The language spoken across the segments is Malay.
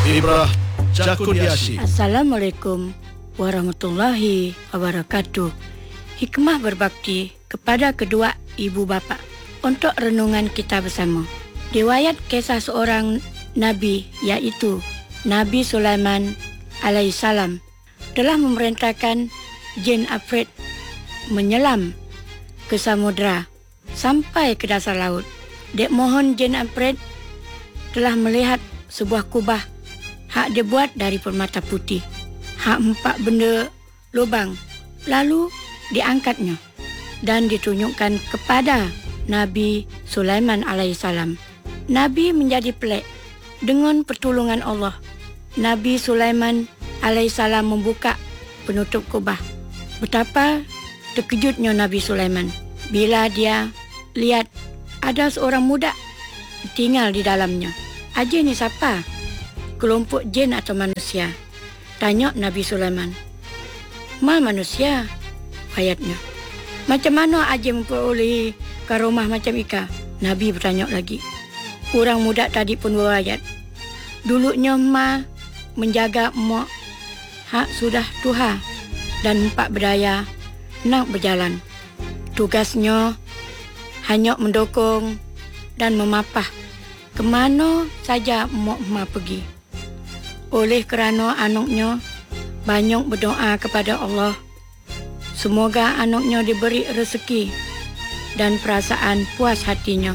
Ibrah Jakudiasi. Assalamualaikum warahmatullahi wabarakatuh. Hikmah berbakti kepada kedua ibu bapa. Untuk renungan kita bersama, riwayat kisah seorang Nabi, iaitu Nabi Sulaiman alaihissalam, telah memerintahkan jin Afrit menyelam ke samudera sampai ke dasar laut. Dek mohon jin Afrit telah melihat sebuah kubah hak dibuat dari permata putih. Hak 4 benda lubang. Lalu diangkatnya dan ditunjukkan kepada Nabi Sulaiman alaihissalam. Nabi menjadi pelik. Dengan pertolongan Allah, Nabi Sulaiman alaihissalam membuka penutup kubah. Betapa terkejutnya Nabi Sulaiman bila dia lihat ada seorang muda tinggal di dalamnya. Aje ni siapa? Kelompok jin atau manusia? Tanya Nabi Sulaiman. Manusia, ayatnya. Macam mana aje memperolehi karomah macam ika? Nabi bertanya lagi. Orang muda tadi pun berayat. Dulunya menjaga mak hak sudah tuha dan 4 berdaya nak berjalan. Tugasnya hanya mendukung dan memapah ke mana saja mak pergi. Oleh kerana anaknya banyak berdoa kepada Allah, semoga anaknya diberi rezeki dan perasaan puas hatinya.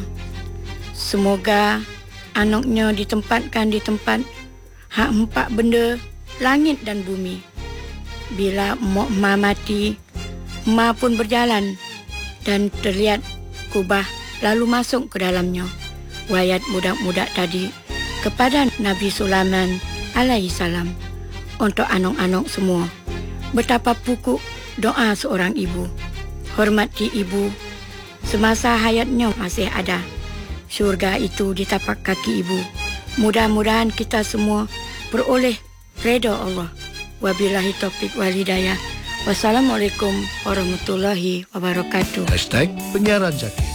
Semoga anaknya ditempatkan di tempat hak 4 benda langit dan bumi. Bila mak mati, mak pun berjalan dan terlihat kubah lalu masuk ke dalamnya. Wayat budak-budak tadi kepada Nabi Sulaiman alaihissalam. Untuk anak-anak semua, betapa pokok doa seorang ibu. Hormati ibu semasa hayatnya masih ada. Syurga itu di tapak kaki ibu. Mudah-mudahan kita semua beroleh redha Allah. Wabillahi taufiq wal hidayah. Wassalamualaikum warahmatullahi wabarakatuh. #Penyiaran Zakir.